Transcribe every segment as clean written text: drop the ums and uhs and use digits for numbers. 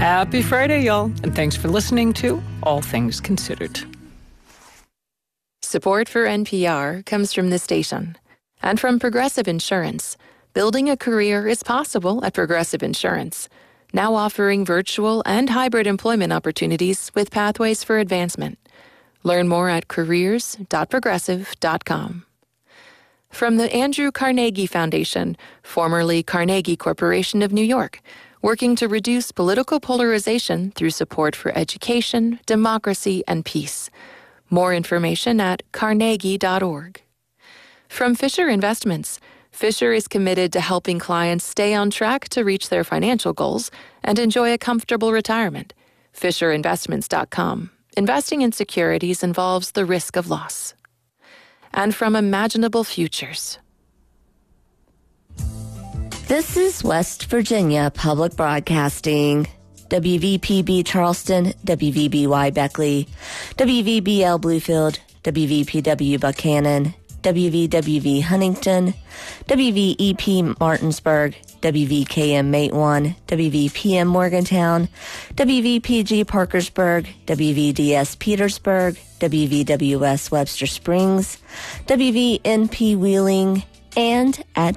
Happy Friday, y'all, and thanks for listening to All Things Considered. Support for NPR comes from this station and from Progressive Insurance. Building a career is possible at Progressive Insurance, now offering virtual and hybrid employment opportunities with pathways for advancement. Learn more at careers.progressive.com. From the Andrew Carnegie Foundation, formerly Carnegie Corporation of New York, working to reduce political polarization through support for education, democracy, and peace. More information at carnegie.org. From Fisher Investments, Fisher is committed to helping clients stay on track to reach their financial goals and enjoy a comfortable retirement. FisherInvestments.com. Investing in securities involves the risk of loss. And from Imaginable Futures. This is West Virginia Public Broadcasting. WVPB Charleston, WVBY Beckley, WVBL Bluefield, WVPW Buchanan, WVWV Huntington, WVEP Martinsburg, WVKM Matewan, WVPM Morgantown, WVPG Parkersburg, WVDS Petersburg, WVWS Webster Springs, WVNP Wheeling, and at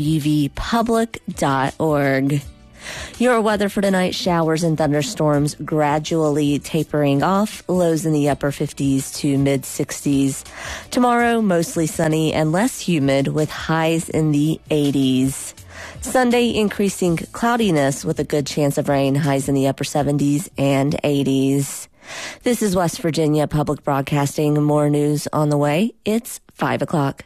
WVpublic.org. Your weather for tonight: showers and thunderstorms gradually tapering off, lows in the upper 50s to mid 60s. Tomorrow, mostly sunny and less humid with highs in the 80s. Sunday, increasing cloudiness with a good chance of rain, highs in the upper 70s and 80s. This is West Virginia Public Broadcasting. More news on the way. It's 5 o'clock.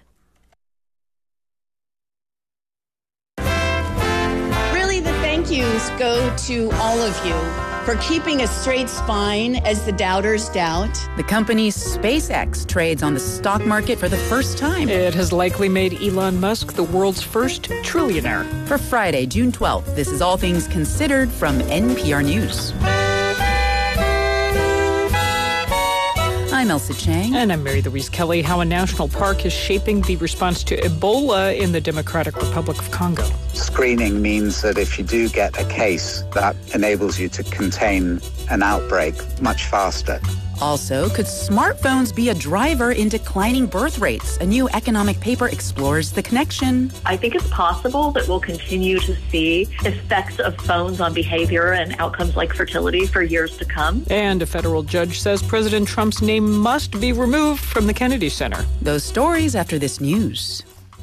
Thank yous go to all of you for keeping a straight spine as the doubters doubt. The company SpaceX trades on the stock market for the first time. It has likely made Elon Musk the world's first trillionaire. For Friday, June 12th, this is All Things Considered from NPR News. I'm Elsa Chang. And I'm Mary Louise Kelly. How a national park is shaping the response to Ebola in the Democratic Republic of Congo. Screening means that if you do get a case, that enables you to contain an outbreak much faster. Also, could smartphones be a driver in declining birth rates? A new economic paper explores the connection. I think it's possible that we'll continue to see effects of phones on behavior and outcomes like fertility for years to come. And a federal judge says President Trump's name must be removed from the Kennedy Center. Those stories after this news.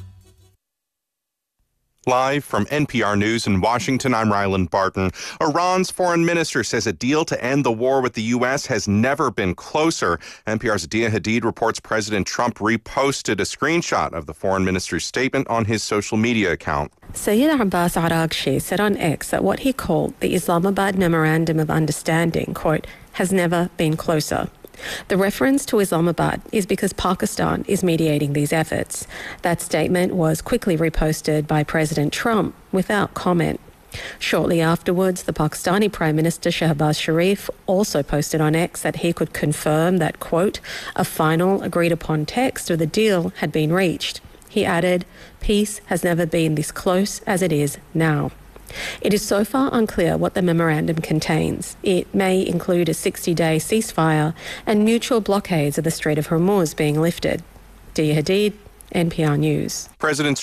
Live from NPR News in Washington, I'm Ryland Barton. Iran's foreign minister says a deal to end the war with the U.S. has never been closer. NPR's Dia Hadid reports President Trump reposted a screenshot of the foreign minister's statement on his social media account. Sayyid Abbas Araghchi said on X that what he called the Islamabad Memorandum of Understanding, quote, has never been closer. The reference to Islamabad is because Pakistan is mediating these efforts. That statement was quickly reposted by President Trump without comment. Shortly afterwards, the Pakistani Prime Minister Shehbaz Sharif also posted on X that he could confirm that, quote, a final agreed-upon text of the deal had been reached. He added, peace has never been this close as it is now. It is so far unclear what the memorandum contains. It may include a 60-day ceasefire and mutual blockades of the Strait of Hormuz being lifted. Dia Hadid, NPR News. President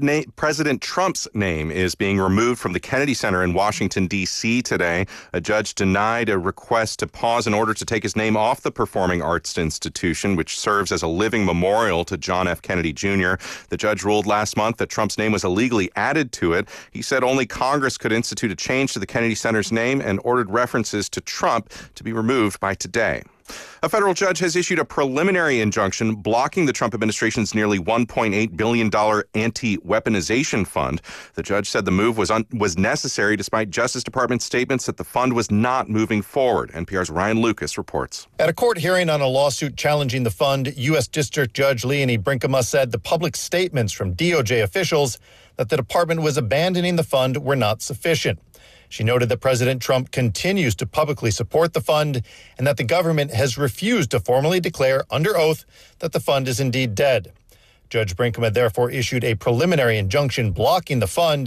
Trump's name is being removed from the Kennedy Center in Washington, D.C. today. A judge denied a request to pause in order to take his name off the Performing Arts Institution, which serves as a living memorial to John F. Kennedy Jr. The judge ruled last month that Trump's name was illegally added to it. He said only Congress could institute a change to the Kennedy Center's name and ordered references to Trump to be removed by today. A federal judge has issued a preliminary injunction blocking the Trump administration's nearly $1.8 billion anti-weaponization fund. The judge said the move was necessary despite Justice Department statements that the fund was not moving forward. NPR's Ryan Lucas reports. At a court hearing on a lawsuit challenging the fund, U.S. District Judge Leonie Brinkema said the public statements from DOJ officials that the department was abandoning the fund were not sufficient. She noted that President Trump continues to publicly support the fund and that the government has refused to formally declare under oath that the fund is indeed dead. Judge Brinkema therefore issued a preliminary injunction blocking the fund,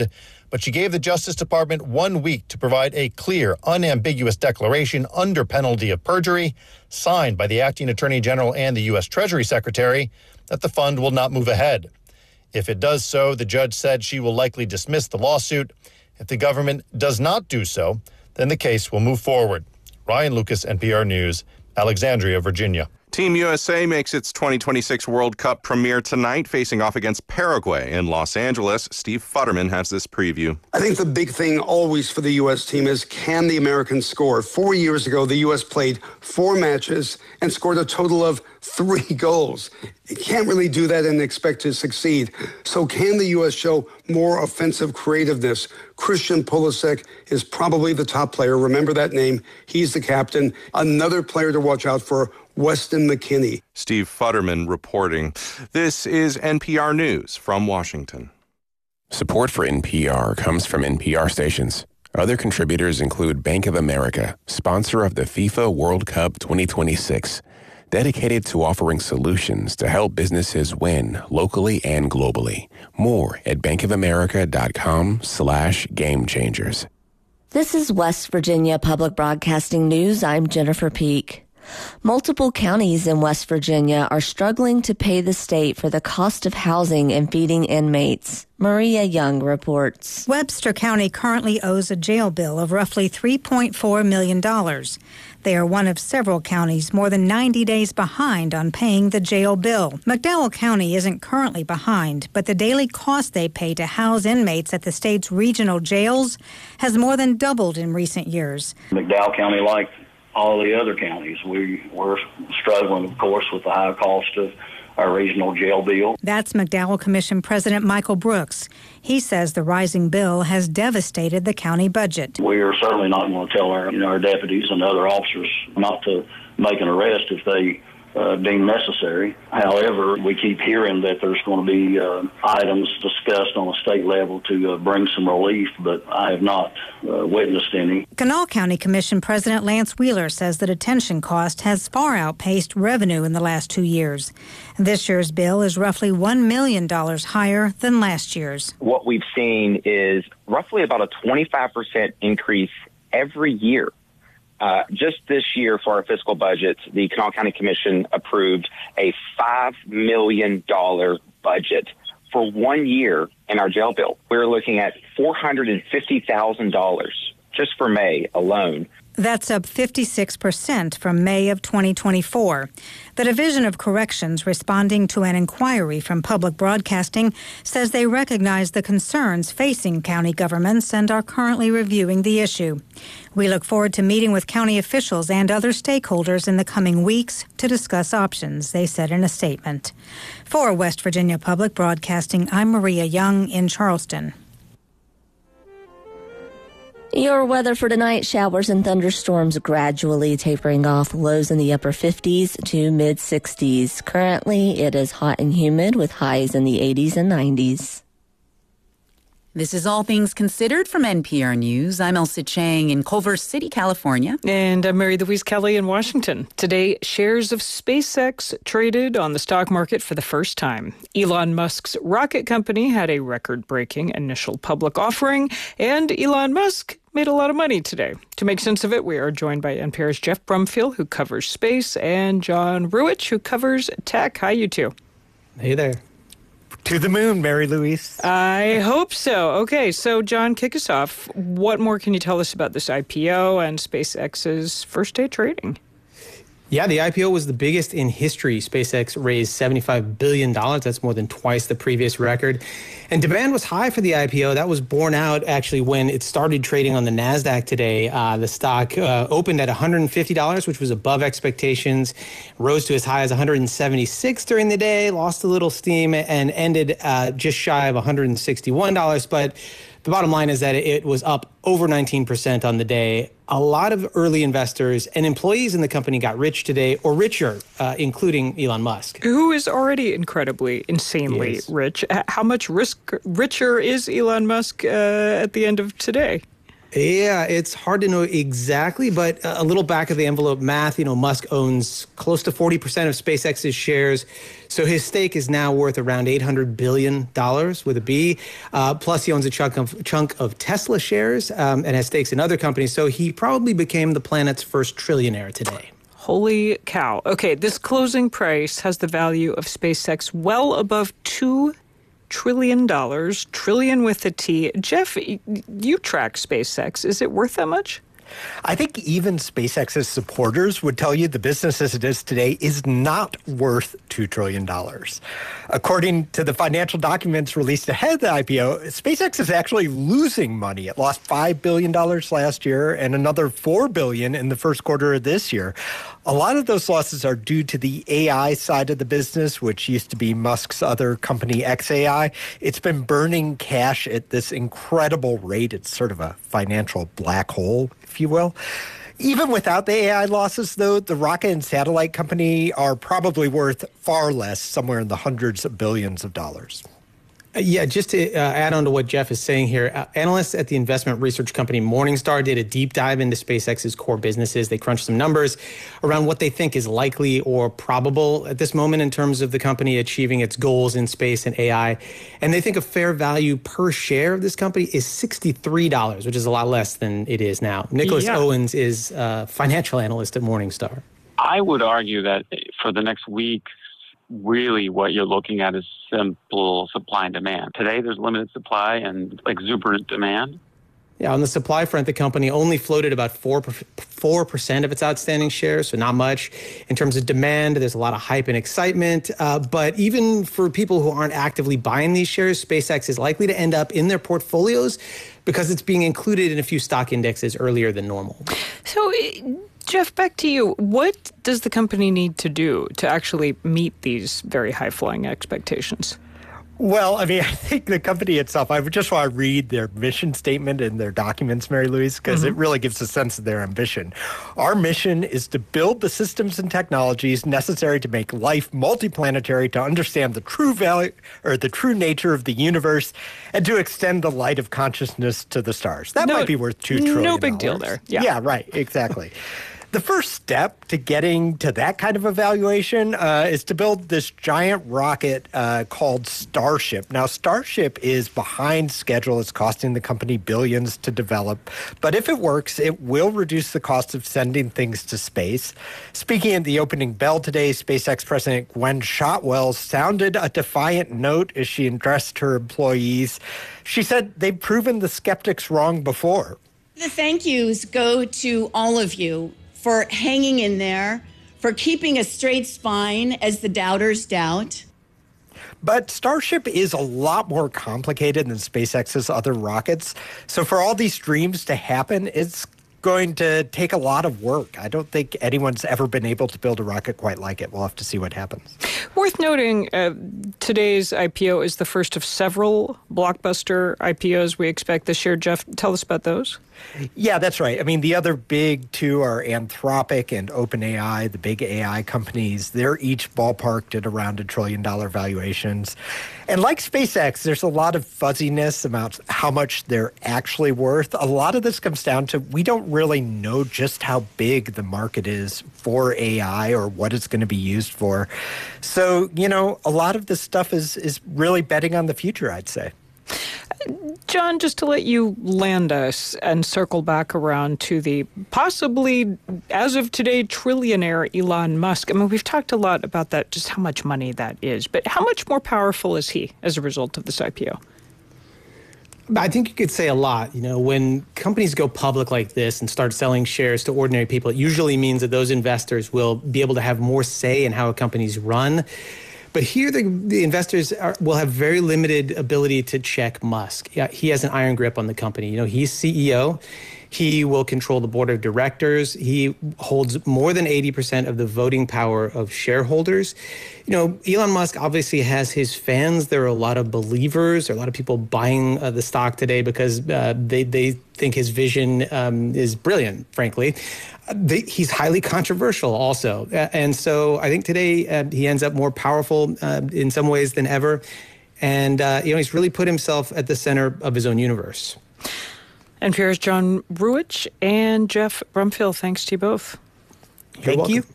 But she gave the Justice Department 1 week to provide a clear, unambiguous declaration under penalty of perjury, signed by the acting Attorney General and the U.S. Treasury Secretary, that the fund will not move ahead. If it does so, the judge said she will likely dismiss the lawsuit. If the government does not do so, then the case will move forward. Ryan Lucas, NPR News, Alexandria, Virginia. Team USA makes its 2026 World Cup premiere tonight, facing off against Paraguay in Los Angeles. Steve Futterman has this preview. I think the big thing always for the U.S. team is, can the Americans score? 4 years ago, the U.S. played 4 matches and scored a total of 3 goals. You can't really do that and expect to succeed. So can the U.S. show more offensive creativeness? Christian Pulisic is probably the top player. Remember that name. He's the captain. Another player to watch out for, Weston McKennie. Steve Futterman reporting. This is NPR News from Washington. Support for NPR comes from NPR stations. Other contributors include Bank of America, sponsor of the FIFA World Cup 2026, dedicated to offering solutions to help businesses win locally and globally. More at bankofamerica.com/gamechangers. This is West Virginia Public Broadcasting News. I'm Jennifer Peak. Multiple counties in West Virginia are struggling to pay the state for the cost of housing and feeding inmates. Maria Young reports. Webster County currently owes a jail bill of roughly $3.4 million. They are one of several counties more than 90 days behind on paying the jail bill. McDowell County isn't currently behind, but the daily cost they pay to house inmates at the state's regional jails has more than doubled in recent years. McDowell County, like all the other counties, we're struggling, of course, with the high cost of our regional jail bill. That's McDowell Commission President Michael Brooks. He says the rising bill has devastated the county budget. We are certainly not going to tell our deputies and other officers not to make an arrest if they deem necessary. However, we keep hearing that there's going to be items discussed on a state level to bring some relief, but I have not witnessed any. Kanawha County Commission President Lance Wheeler says the detention cost has far outpaced revenue in the last 2 years. This year's bill is roughly $1 million higher than last year's. What we've seen is roughly about a 25% increase every year. Just this year for our fiscal budget, the Kanawha County Commission approved a $5 million budget for 1 year in our jail bill. We're looking at $450,000 just for May alone. That's up 56% from May of 2024. The Division of Corrections, responding to an inquiry from Public Broadcasting, says they recognize the concerns facing county governments and are currently reviewing the issue. We look forward to meeting with county officials and other stakeholders in the coming weeks to discuss options, they said in a statement. For West Virginia Public Broadcasting, I'm Maria Young in Charleston. Your weather for tonight, showers and thunderstorms gradually tapering off, lows in the upper 50s to mid 60s. Currently, it is hot and humid with highs in the 80s and 90s. This is All Things Considered from NPR News. I'm Elsa Chang in Culver City, California. And I'm Mary Louise Kelly in Washington. Today, shares of SpaceX traded on the stock market for the first time. Elon Musk's rocket company had a record-breaking initial public offering, and Elon Musk made a lot of money today. To make sense of it, we are joined by NPR's Jeff Brumfield, who covers space, and John Ruwitch, who covers tech. Hi, you two. Hey there. To the moon, Mary Louise. I hope so. Okay, so John, kick us off. What more can you tell us about this IPO and SpaceX's first day trading? Yeah, the IPO was the biggest in history. SpaceX raised $75 billion. That's more than twice the previous record. And demand was high for the IPO. That was borne out, actually, when it started trading on the NASDAQ today. The stock opened at $150, which was above expectations, rose to as high as $176 during the day, lost a little steam, and ended just shy of $161. But the bottom line is that it was up over 19% on the day. A lot of early investors and employees in the company got rich today, or richer, including Elon Musk. Who is already incredibly, insanely rich. How much richer is Elon Musk at the end of today? Yeah, it's hard to know exactly, but a little back of the envelope math, Musk owns close to 40% of SpaceX's shares. So his stake is now worth around $800 billion with a B. Plus, he owns a chunk of Tesla shares and has stakes in other companies. So he probably became the planet's first trillionaire today. Holy cow. Okay, this closing price has the value of SpaceX well above $2 trillion, trillion with a T. Jeff, you track SpaceX. Is it worth that much? I think even SpaceX's supporters would tell you the business as it is today is not worth $2 trillion. According to the financial documents released ahead of the IPO, SpaceX is actually losing money. It lost $5 billion last year and another $4 billion in the first quarter of this year. A lot of those losses are due to the AI side of the business, which used to be Musk's other company, xAI. It's been burning cash at this incredible rate. It's sort of a financial black hole, if you will. Even without the AI losses, though, the rocket and satellite company are probably worth far less, somewhere in the hundreds of billions of dollars. Yeah, just to add on to what Jeff is saying here, analysts at the investment research company Morningstar did a deep dive into SpaceX's core businesses. They crunched some numbers around what they think is likely or probable at this moment in terms of the company achieving its goals in space and AI. And they think a fair value per share of this company is $63, which is a lot less than it is now. Nicholas Owens is a financial analyst at Morningstar. I would argue that for the next week, really what you're looking at is simple supply and demand. Today, there's limited supply and exuberant demand. Yeah, on the supply front, the company only floated about 4% of its outstanding shares, so not much. In terms of demand, there's a lot of hype and excitement. But even for people who aren't actively buying these shares, SpaceX is likely to end up in their portfolios because it's being included in a few stock indexes earlier than normal. So, Jeff, back to you. What does the company need to do to actually meet these very high-flying expectations? Well, I mean, I think the company itself, I would just want to read their mission statement in their documents, Mary Louise, because it really gives a sense of their ambition. Our mission is to build the systems and technologies necessary to make life multiplanetary, to understand the true value or the true nature of the universe, and to extend the light of consciousness to the stars. That might be worth $2 trillion. No big deal there. Yeah, right. Exactly. The first step to getting to that kind of evaluation is to build this giant rocket called Starship. Now, Starship is behind schedule. It's costing the company billions to develop. But if it works, it will reduce the cost of sending things to space. Speaking at the opening bell today, SpaceX President Gwen Shotwell sounded a defiant note as she addressed her employees. She said they've proven the skeptics wrong before. The thank yous go to all of you for hanging in there, for keeping a straight spine as the doubters doubt. But Starship is a lot more complicated than SpaceX's other rockets. So for all these dreams to happen, it's going to take a lot of work. I don't think anyone's ever been able to build a rocket quite like it. We'll have to see what happens. Worth noting, today's IPO is the first of several blockbuster IPOs we expect this year. Jeff, tell us about those. Yeah, that's right. I mean, the other big two are Anthropic and OpenAI, the big AI companies. They're each ballparked at around $1 trillion valuations. And like SpaceX, there's a lot of fuzziness about how much they're actually worth. A lot of this comes down to we don't really know just how big the market is for AI or what it's going to be used for. So, a lot of this stuff is really betting on the future, I'd say. John, just to let you land us and circle back around to the possibly, as of today, trillionaire Elon Musk. I mean, we've talked a lot about that, just how much money that is. But how much more powerful is he as a result of this IPO? I think you could say a lot. When companies go public like this and start selling shares to ordinary people, it usually means that those investors will be able to have more say in how a company's run. But here, the investors will have very limited ability to check Musk. Yeah, he has an iron grip on the company. He's CEO. He will control the board of directors. He holds more than 80% of the voting power of shareholders. Elon Musk obviously has his fans. There are a lot of believers. There are a lot of people buying the stock today because they think his vision is brilliant, frankly. He's highly controversial also. And so I think today he ends up more powerful in some ways than ever. And, he's really put himself at the center of his own universe. NPR's John Ruwitch and Jeff Brumfield. Thanks to you both. Thank you.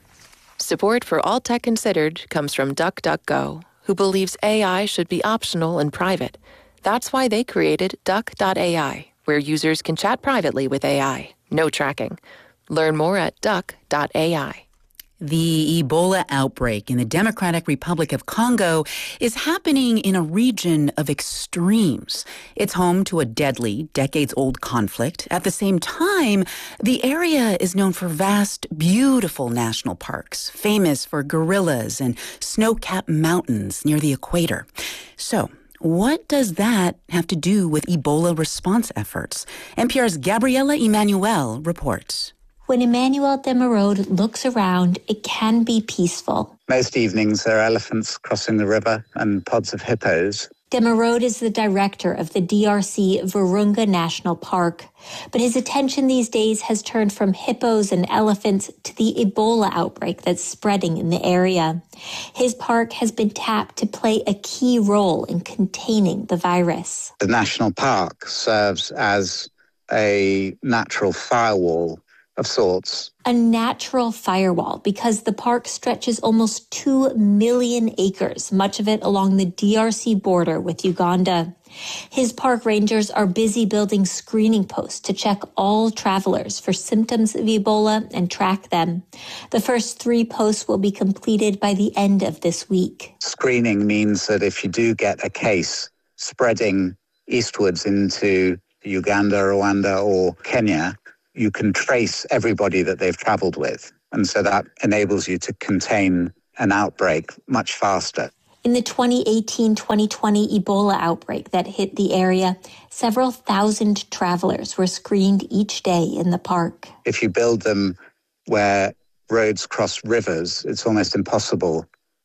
Support for All Tech Considered comes from DuckDuckGo, who believes AI should be optional and private. That's why they created Duck.ai, where users can chat privately with AI. No tracking. Learn more at Duck.ai. The Ebola outbreak in the Democratic Republic of Congo is happening in a region of extremes. It's home to a deadly, decades-old conflict. At the same time, the area is known for vast, beautiful national parks, famous for gorillas and snow-capped mountains near the equator. So, what does that have to do with Ebola response efforts? NPR's Gabriela Emanuel reports. When Emmanuel Demerode looks around, it can be peaceful. Most evenings there are elephants crossing the river and pods of hippos. Demerode is the director of the DRC Virunga National Park. But his attention these days has turned from hippos and elephants to the Ebola outbreak that's spreading in the area. His park has been tapped to play a key role in containing the virus. The national park serves as a natural firewall of sorts. A natural firewall because the park stretches almost 2 million acres, much of it along the DRC border with Uganda. His park rangers are busy building screening posts to check all travelers for symptoms of Ebola and track them. The first 3 posts will be completed by the end of this week. Screening means that if you do get a case spreading eastwards into Uganda, Rwanda, or Kenya, you can trace everybody that they've traveled with. And so that enables you to contain an outbreak much faster. In the 2018-2020 Ebola outbreak that hit the area, several thousand travelers were screened each day in the park. If you build them where roads cross rivers, it's almost impossible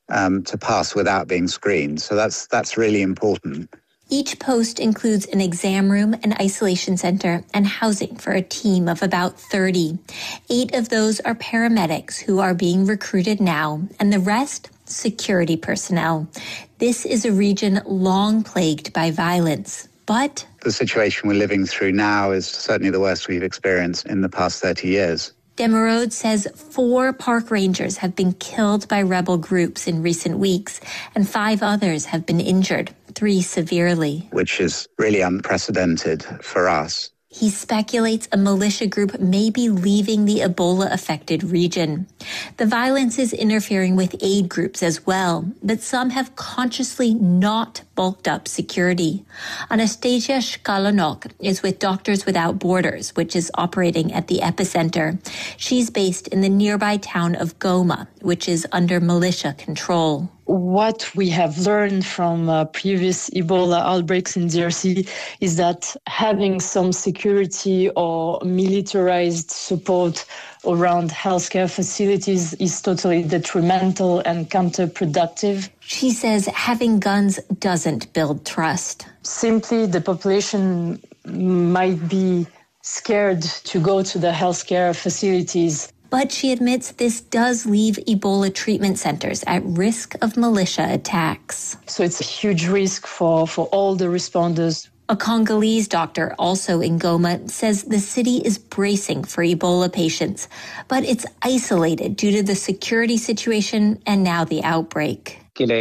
to pass without being screened. So that's really important. Each post includes an exam room, an isolation center, and housing for a team of about 30. 8 of those are paramedics who are being recruited now, and the rest, security personnel. This is a region long plagued by violence, but the situation we're living through now is certainly the worst we've experienced in the past 30 years. Demerode says 4 park rangers have been killed by rebel groups in recent weeks, and 5 others have been injured, 3 severely. Which is really unprecedented for us. He speculates a militia group may be leaving the Ebola-affected region. The violence is interfering with aid groups as well, but some have consciously not bulked up security. Anastasia Shkalonok is with Doctors Without Borders, which is operating at the epicenter. She's based in the nearby town of Goma, which is under militia control. What we have learned from previous Ebola outbreaks in DRC is that having some security or militarized support around healthcare facilities is totally detrimental and counterproductive. She says having guns doesn't build trust. Simply, the population might be scared to go to the healthcare facilities. But she admits this does leave Ebola treatment centers at risk of militia attacks. So it's a huge risk for all the responders. A Congolese doctor, also in Goma, says the city is bracing for Ebola patients, but it's isolated due to the security situation and now the outbreak.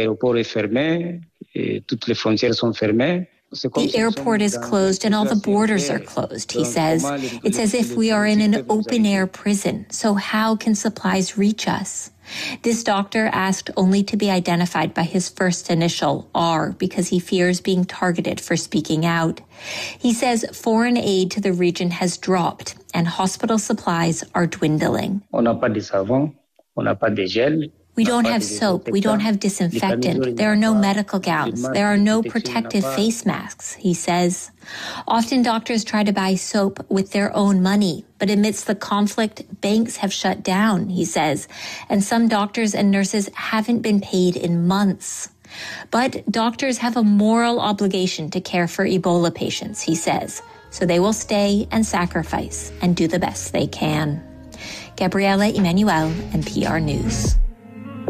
The airport is closed and all the borders are closed, he says. It's as if we are in an open-air prison, so how can supplies reach us? This doctor asked only to be identified by his first initial, R, because he fears being targeted for speaking out. He says foreign aid to the region has dropped and hospital supplies are dwindling. We don't have soap. We don't have disinfectant. There are no medical gowns. There are no protective face masks, he says. Often doctors try to buy soap with their own money, but amidst the conflict, banks have shut down, he says, and some doctors and nurses haven't been paid in months. But doctors have a moral obligation to care for Ebola patients, he says, so they will stay and sacrifice and do the best they can. Gabriela Emanuel, NPR News.